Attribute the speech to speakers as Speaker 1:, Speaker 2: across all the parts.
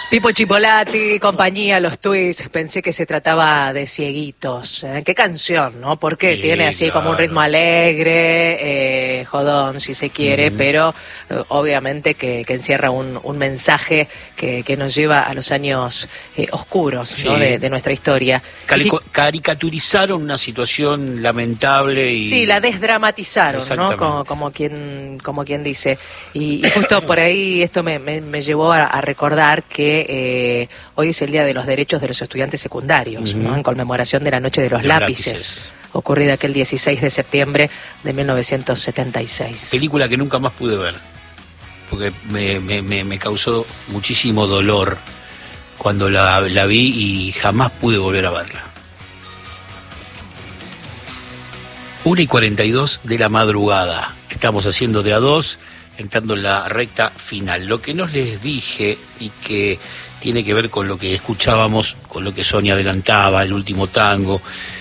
Speaker 1: Pipo Chipolati, compañía, los Twists, pensé que se trataba de Cieguitos. Qué canción, ¿no? Porque tiene así como un ritmo alegre, jodón, si se quiere, pero obviamente que encierra un mensaje que nos lleva a los años oscuros, ¿no? de nuestra historia.
Speaker 2: Caricaturizaron una situación lamentable y...
Speaker 1: Sí, la desdramatizaron, ¿no? Como quien dice. Y justo por ahí esto me llevó a recordar que hoy es el Día de los Derechos de los Estudiantes Secundarios, ¿no? En conmemoración de la Noche de los Lápices, ocurrida aquel 16 de septiembre de 1976.
Speaker 2: Película que nunca más pude ver, porque me causó muchísimo dolor cuando la vi y jamás pude volver a verla. 1:42 de la madrugada. Estamos haciendo de a dos, entrando en la recta final. Lo que no les dije y que tiene que ver con lo que escuchábamos, con lo que Sonia adelantaba, el último tango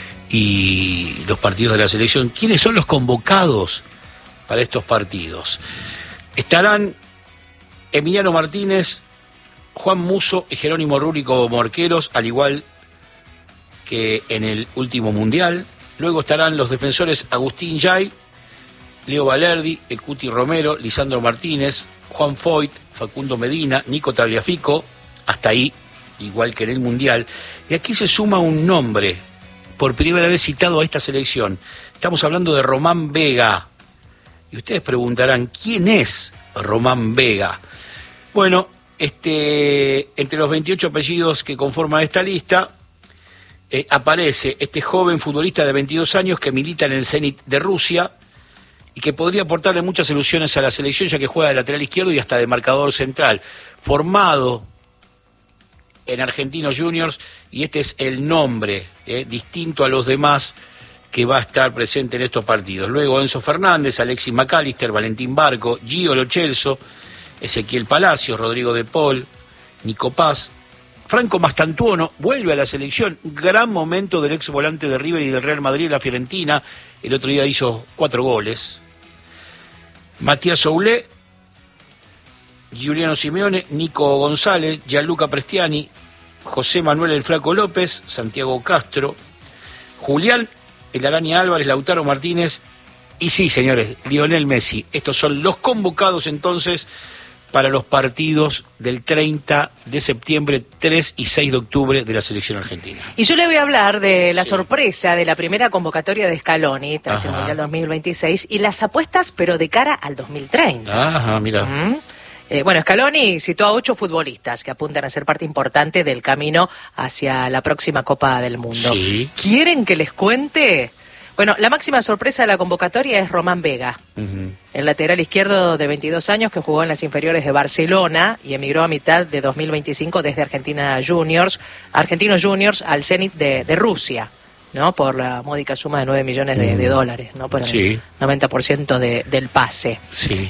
Speaker 2: y los partidos de la selección. ¿Quiénes son los convocados para estos partidos? Estarán Emiliano Martínez, Juan Musso y Jerónimo Rulli como arqueros, al igual que en el último mundial. Luego estarán los defensores Agustín Yay, Leo Valerdi, Cuti Romero, Lisandro Martínez, Juan Foyt, Facundo Medina, Nico Tagliafico, hasta ahí, igual que en el Mundial. Y aquí se suma un nombre, por primera vez citado a esta selección. Estamos hablando de Román Vega. Y ustedes preguntarán, ¿quién es Román Vega? Bueno, entre los 28 apellidos que conforman esta lista, aparece este joven futbolista de 22 años que milita en el Zenit de Rusia, y que podría aportarle muchas ilusiones a la selección, ya que juega de lateral izquierdo y hasta de marcador central. Formado en Argentinos Juniors, y este es el nombre, distinto a los demás, que va a estar presente en estos partidos. Luego Enzo Fernández, Alexis McAllister, Valentín Barco, Gio Lo Celso, Ezequiel Palacios, Rodrigo De Paul, Nico Paz, Franco Mastantuono vuelve a la selección, gran momento del ex volante de River y del Real Madrid, la Fiorentina, el otro día hizo 4 goles. Matías Soulé, Giuliano Simeone, Nico González, Gianluca Prestiani, José Manuel El Flaco López, Santiago Castro, Julián El Araña Álvarez, Lautaro Martínez y sí, señores, Lionel Messi. Estos son los convocados entonces para los partidos del 30 de septiembre, 3 y 6 de octubre de la selección argentina.
Speaker 1: Y yo le voy a hablar de la sorpresa de la primera convocatoria de Scaloni tras el Mundial 2026 y las apuestas, pero de cara al 2030.
Speaker 2: Ajá, mira.
Speaker 1: Bueno, Scaloni citó a 8 futbolistas que apuntan a ser parte importante del camino hacia la próxima Copa del Mundo.
Speaker 2: Sí.
Speaker 1: ¿Quieren que les cuente? Bueno, la máxima sorpresa de la convocatoria es Román Vega, el lateral izquierdo de 22 años que jugó en las inferiores de Barcelona y emigró a mitad de 2025 desde Argentinos Juniors al Zenit de Rusia, ¿no? Por la módica suma de 9 millones de dólares, ¿no? Por el 90% del pase.
Speaker 2: Sí.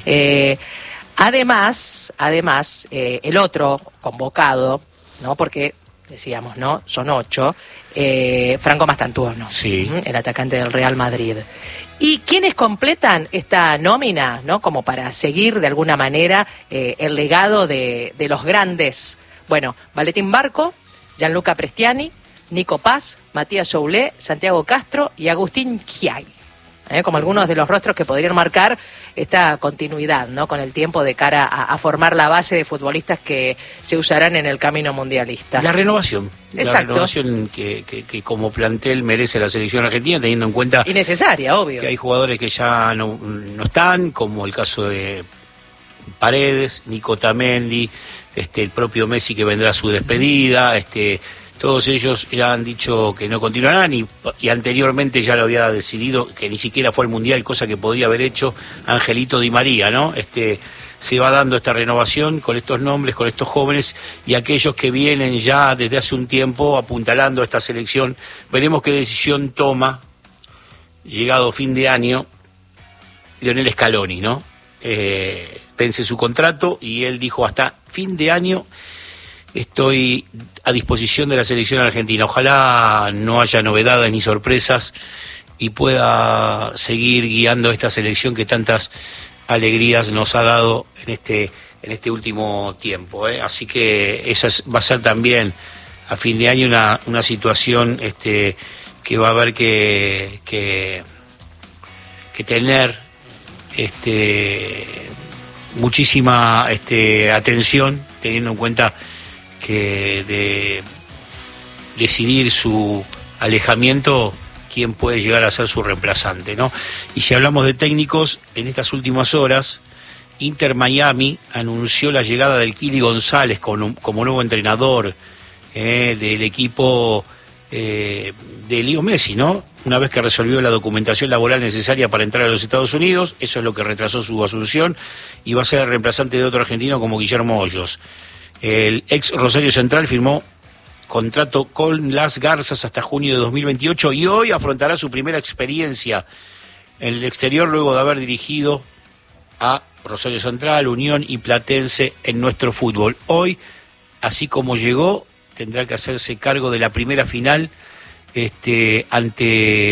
Speaker 1: Además, el otro convocado, ¿no? Porque decíamos, ¿no? Son 8. Franco Mastantuono, el atacante del Real Madrid. ¿Y quiénes completan esta nómina, no? Como para seguir de alguna manera el legado de los grandes? Bueno, Valentín Barco, Gianluca Prestiani, Nico Paz, Matías Soulé, Santiago Castro y Agustín Yay. Como algunos de los rostros que podrían marcar esta continuidad, ¿no? Con el tiempo de cara a formar la base de futbolistas que se usarán en el camino mundialista.
Speaker 2: La renovación.
Speaker 1: Exacto.
Speaker 2: La renovación que como plantel merece la selección argentina, teniendo en cuenta...
Speaker 1: Y necesaria, obvio.
Speaker 2: Que hay jugadores que ya no están, como el caso de Paredes, Nico Otamendi, el propio Messi que vendrá a su despedida, todos ellos ya han dicho que no continuarán y anteriormente ya lo había decidido que ni siquiera fue al Mundial, cosa que podía haber hecho Angelito Di María, ¿no? Se va dando esta renovación con estos nombres, con estos jóvenes y aquellos que vienen ya desde hace un tiempo apuntalando a esta selección. Veremos qué decisión toma, llegado fin de año, Lionel Scaloni, ¿no? Vence su contrato y él dijo hasta fin de año estoy a disposición de la selección argentina. Ojalá no haya novedades ni sorpresas y pueda seguir guiando esta selección que tantas alegrías nos ha dado en este último tiempo, así que esa va a ser también a fin de año una situación que va a haber que tener muchísima atención, teniendo en cuenta que de decidir su alejamiento, quién puede llegar a ser su reemplazante, ¿no? Y si hablamos de técnicos, en estas últimas horas, Inter Miami anunció la llegada del Kili González como nuevo entrenador del equipo de Leo Messi, ¿no? Una vez que resolvió la documentación laboral necesaria para entrar a los Estados Unidos, eso es lo que retrasó su asunción, y va a ser el reemplazante de otro argentino como Guillermo Hoyos. El ex Rosario Central firmó contrato con las Garzas hasta junio de 2028 y hoy afrontará su primera experiencia en el exterior luego de haber dirigido a Rosario Central, Unión y Platense en nuestro fútbol. Hoy, así como llegó, tendrá que hacerse cargo de la primera final ante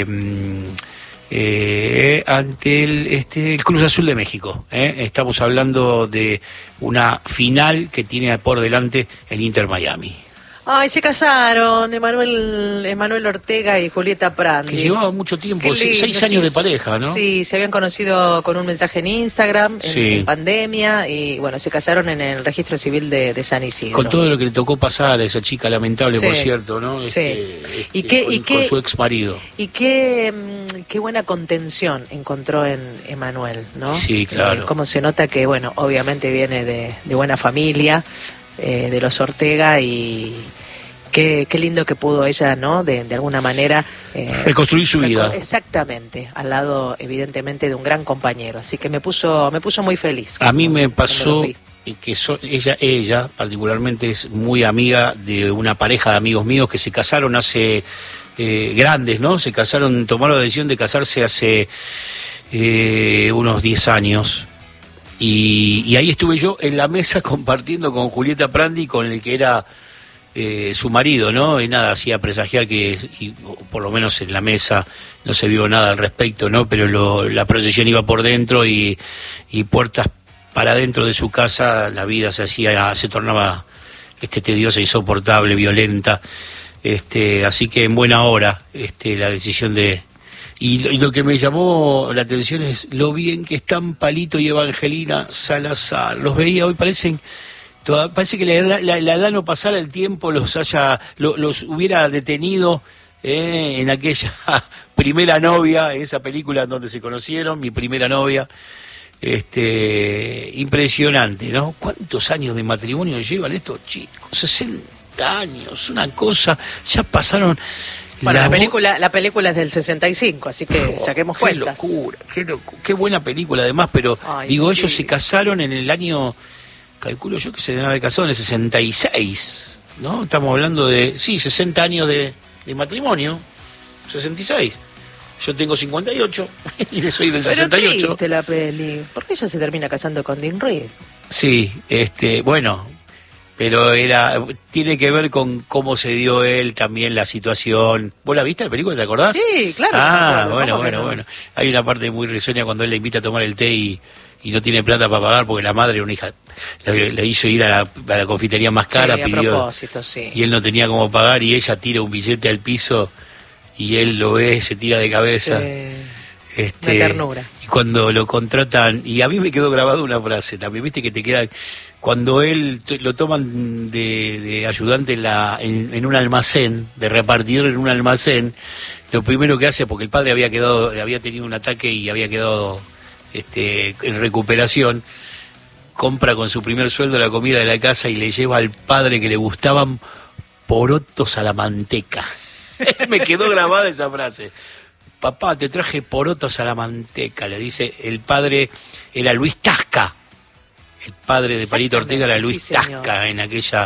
Speaker 2: el Cruz Azul de México. Estamos hablando de una final que tiene por delante el Inter Miami.
Speaker 1: Ay, se casaron Emanuel Ortega y Julieta Prandi.
Speaker 2: Que llevaba mucho tiempo, 6 años de pareja, ¿no?
Speaker 1: Sí, se habían conocido con un mensaje en Instagram, en pandemia, y bueno, se casaron en el registro civil de San Isidro.
Speaker 2: Con todo lo que le tocó pasar a esa chica lamentable, por cierto, ¿no? Con su ex marido.
Speaker 1: Y qué buena contención encontró en Emanuel, ¿no?
Speaker 2: Sí, claro.
Speaker 1: Cómo se nota que, bueno, obviamente viene de buena familia, de los Ortega, y qué lindo que pudo ella, ¿no? De alguna manera
Speaker 2: reconstruir su vida.
Speaker 1: Exactamente, al lado evidentemente de un gran compañero, así que me puso muy feliz.
Speaker 2: A mí me pasó que ella particularmente es muy amiga de una pareja de amigos míos que se casaron hace grandes, ¿no? Tomaron la decisión de casarse hace unos 10 años. Y ahí estuve yo en la mesa compartiendo con Julieta Prandi, con el que era su marido, ¿no? Y nada, hacía presagiar que, por lo menos en la mesa, no se vio nada al respecto, ¿no? Pero la procesión iba por dentro y puertas para adentro de su casa, la vida se tornaba tediosa, insoportable, violenta. Así que en buena hora la decisión de... Y lo que me llamó la atención es lo bien que están Palito y Evangelina Salazar. Los veía hoy, parece que la edad no pasara el tiempo, los hubiera detenido en aquella primera novia, esa película donde se conocieron, Mi primera novia. Impresionante, ¿no? ¿Cuántos años de matrimonio llevan estos chicos? 60 años, una cosa, ya pasaron...
Speaker 1: Bueno, la película es del 65, así que saquemos cuentas.
Speaker 2: Qué locura, qué buena película además, pero ellos se casaron en el año, calculo yo que se deben haber casado en el 66, ¿no? Estamos hablando de, 60 años de matrimonio, 66. Yo tengo 58 y soy del 68.
Speaker 1: Pero triste la peli. ¿Por qué ella se termina casando con Dean Reed?
Speaker 2: Sí, bueno... Pero tiene que ver con cómo se dio él también la situación. ¿Vos la viste la película, te acordás?
Speaker 1: Sí, claro.
Speaker 2: Bueno. Hay una parte muy risueña cuando él le invita a tomar el té y no tiene plata para pagar porque la madre, una hija, le hizo ir a la confitería más cara, pidió, y él no tenía cómo pagar y ella tira un billete al piso y él lo ve, se tira de cabeza.
Speaker 1: Una ternura.
Speaker 2: Y cuando lo contratan, y a mí me quedó grabada una frase, también viste que te queda... Cuando él lo toman de ayudante en un almacén, de repartidor en un almacén, lo primero que hace, porque el padre había tenido un ataque y había quedado en recuperación, compra con su primer sueldo la comida de la casa y le lleva al padre que le gustaban porotos a la manteca. Me quedó grabada esa frase. Papá, te traje porotos a la manteca, le dice el padre, era Luis Tasca. El padre de Palito Ortega era Luis Tasca, en aquella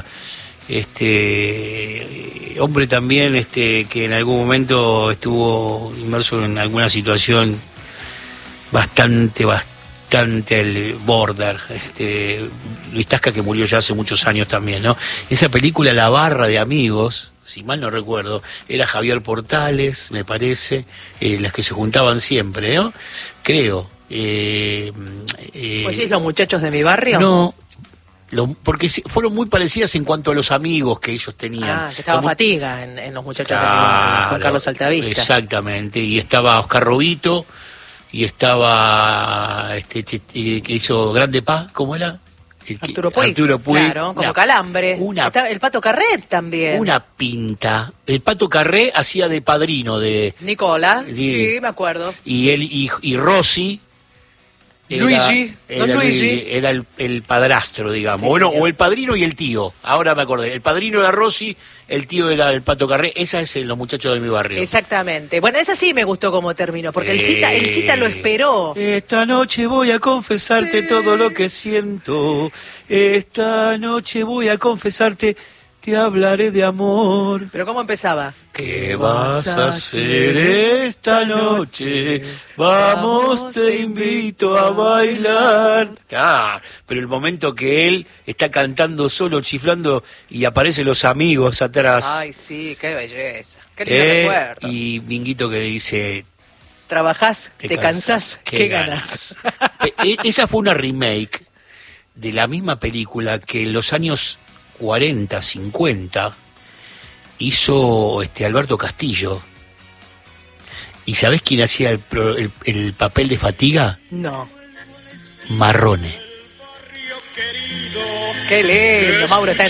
Speaker 2: hombre también que en algún momento estuvo inmerso en alguna situación bastante al border. Luis Tasca, que murió ya hace muchos años también, ¿no? Esa película La Barra de Amigos, si mal no recuerdo, era Javier Portales, me parece, las que se juntaban siempre, ¿no? Creo.
Speaker 1: ¿Pues sí, los muchachos de mi barrio?
Speaker 2: No, porque fueron muy parecidas en cuanto a los amigos que ellos tenían.
Speaker 1: Que estaba Fatiga en los muchachos de mi barrio, con Carlos Altavista.
Speaker 2: Exactamente, y estaba Oscar Robito, y estaba que hizo Grande Paz, ¿cómo era?
Speaker 1: Arturo Puig, claro, como Calambre. El Pato Carret también.
Speaker 2: Una pinta. El Pato Carret hacía de padrino de...
Speaker 1: Nicola, sí, me acuerdo.
Speaker 2: Y él y Rossi...
Speaker 1: Luigi.
Speaker 2: Era el padrastro, digamos. Sí, bueno, o el padrino y el tío. Ahora me acordé. El padrino era Rossi, el tío era el Pato Carré. Esa es Los Muchachos de mi Barrio.
Speaker 1: Exactamente. Bueno, esa sí me gustó como terminó, porque el Cita lo esperó.
Speaker 2: Esta noche voy a confesarte todo lo que siento. Esta noche voy a confesarte, te hablaré de amor.
Speaker 1: ¿Pero cómo empezaba?
Speaker 2: ¿Qué vas a hacer esta noche? Vamos, te invito a bailar. Pero el momento que él está cantando solo, chiflando, y aparecen los amigos atrás.
Speaker 1: Ay, sí, qué belleza. Qué lindo recuerdo.
Speaker 2: Y Minguito que dice...
Speaker 1: ¿Trabajás? ¿Te cansás? ¿Qué ganas?
Speaker 2: Esa fue una remake de la misma película que en los años 40, 50 hizo Alberto Castillo. ¿Y sabés quién hacía el papel de Fatiga?
Speaker 1: No.
Speaker 2: Marrone.
Speaker 1: Qué lindo, Mauro, está